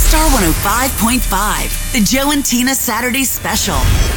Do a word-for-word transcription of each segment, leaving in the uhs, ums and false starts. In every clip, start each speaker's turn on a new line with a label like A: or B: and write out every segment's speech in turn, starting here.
A: Star one oh five point five, the Joe and Tina Saturday Special.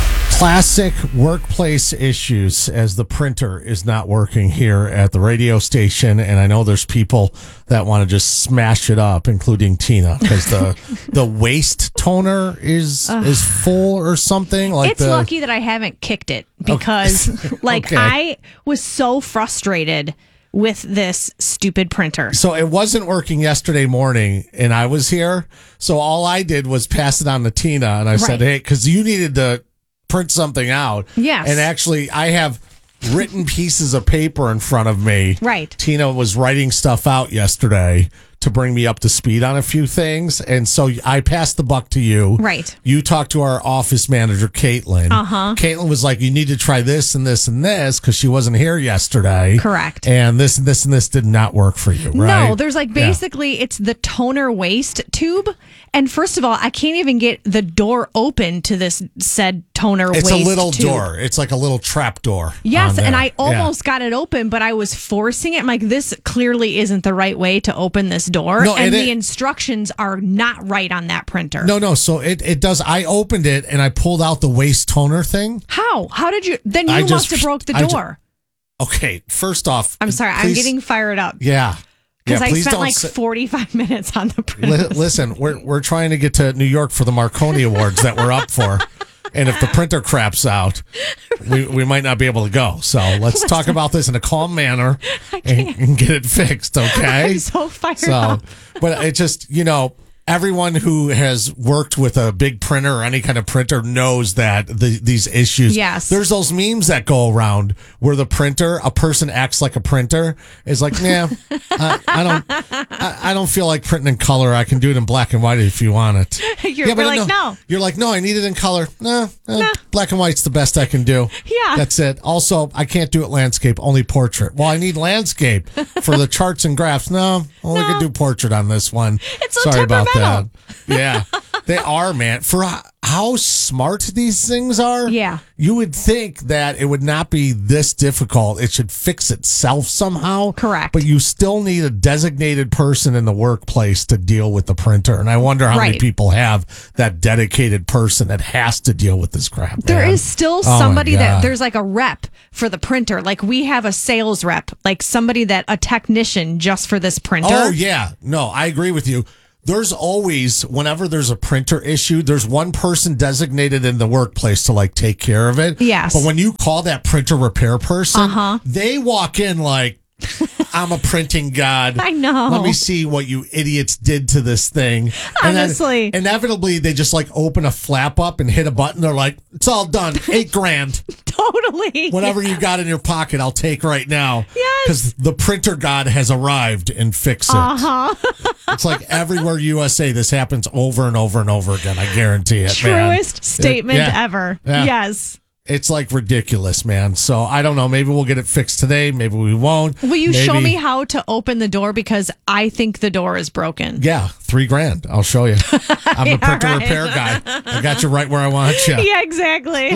B: Classic workplace issues as the printer is not working here at the radio station. And I know there's people that want to just smash it up, including Tina, because the the waste toner is uh, is full or something. Like
C: it's
B: the,
C: lucky that I haven't kicked it because okay. like okay. I was so frustrated with this stupid printer.
B: So it wasn't working yesterday morning and I was here. So all I did was pass it on to Tina and I right. said, hey, because you needed to print something out.
C: Yes.
B: And actually, I have written pieces of paper in front of me.
C: Right.
B: Tina was writing stuff out yesterday to bring me up to speed on a few things. And so I passed the buck to you.
C: Right.
B: You talked to our office manager, Caitlin.
C: Uh-huh.
B: Caitlin was like, you need to try this and this and this because she wasn't here yesterday.
C: Correct.
B: And this and this and this did not work for you, right?
C: No, there's like basically yeah. it's the toner waste tube. And first of all, I can't even get the door open to this said toner
B: it's
C: waste
B: It's a little
C: tube.
B: door. It's like a little trap door.
C: Yes, and I almost
B: yeah.
C: got it open, but I was forcing it. I'm like, this clearly isn't the right way to open this door.
B: No,
C: and
B: it,
C: the instructions are not right on that printer.
B: No, no. So it, it does. I opened it and I pulled out the waste toner thing.
C: How? How did you? Then you
B: I
C: must
B: just,
C: have broke the
B: I
C: door.
B: Ju- okay, first off.
C: I'm sorry.
B: Please,
C: I'm getting fired up.
B: Yeah.
C: Because
B: yeah,
C: I spent like
B: say,
C: forty-five minutes on the printer.
B: Li- listen, we're we're trying to get to New York for the Marconi Awards that we're up for. And if the printer craps out, we, we might not be able to go. So let's Listen, talk about this in a calm manner and, and get it fixed, okay?
C: I'm so fired
B: so,
C: up.
B: But it just, you know, everyone who has worked with a big printer or any kind of printer knows that the, these issues.
C: Yes.
B: There's those memes that go around where the printer, a person acts like a printer, is like, yeah, I, I don't, I, I don't feel like printing in color. I can do it in black and white if you want it.
C: You're,
B: yeah, but
C: like,
B: no,
C: no.
B: You're like, no, I need it in color. No, no,
C: no.
B: Black and white's the best I can do.
C: Yeah.
B: That's it. Also, I can't do it landscape, only portrait. Well, I need landscape for the charts and graphs. No, only
C: no.
B: can do portrait on this one.
C: It's so
B: Sorry about that.
C: Yeah.
B: Yeah, they are, man. For how smart these things are,
C: yeah,
B: you would think that it would not be this difficult. It should fix itself somehow.
C: Correct.
B: But you still need a designated person in the workplace to deal with the printer. And I wonder how
C: right.
B: many people have that dedicated person that has to deal with this crap.
C: There
B: man.
C: is still
B: oh
C: somebody that there's like a rep for the printer. Like we have a sales rep, like somebody that a technician just for this printer.
B: Oh, yeah. No, I agree with you. There's always, whenever there's a printer issue, there's one person designated in the workplace to like take care of it.
C: Yes.
B: But when you call that printer repair person,
C: uh-huh.
B: they walk in like, I'm a printing god.
C: I know.
B: Let me see what you idiots did to this thing.
C: Honestly.
B: And then inevitably, they just like open a flap up and hit a button. They're like, it's all done. Eight grand.
C: Totally.
B: Whatever you got in your pocket, I'll take right now.
C: Yes.
B: Because the printer god has arrived and fixed it.
C: Uh-huh.
B: It's like everywhere U S A, this happens over and over and over again. I guarantee it, man.
C: Truest statement
B: It- yeah.
C: ever.
B: Yeah.
C: Yes.
B: It's like ridiculous, man. So I don't know. Maybe we'll get it fixed today. Maybe we won't.
C: Will you
B: Maybe.
C: show me how to open the door? Because I think the door is broken.
B: Yeah, three grand. I'll show you. I'm
C: yeah,
B: a printer
C: right.
B: repair guy. I got you right where I want you.
C: Yeah, exactly.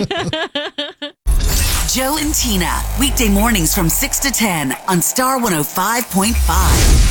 A: Joe and Tina, weekday mornings from six to ten on Star one oh five point five.